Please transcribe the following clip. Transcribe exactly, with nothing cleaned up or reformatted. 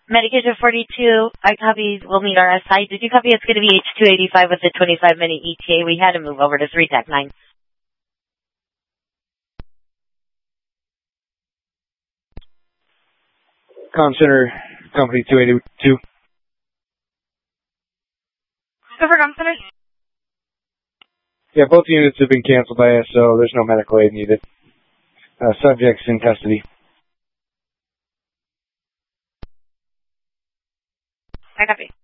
Medication forty-two, I copied, we'll meet our S I. Did you copy it's going to be H two eighty-five with the twenty-five minute E T A? We had to move over to three Tech nine. Com Center, Company two eighty-two. Over Com Center? Yeah, both units have been canceled by us, so there's no medical aid needed. Uh, subjects in custody. I copy.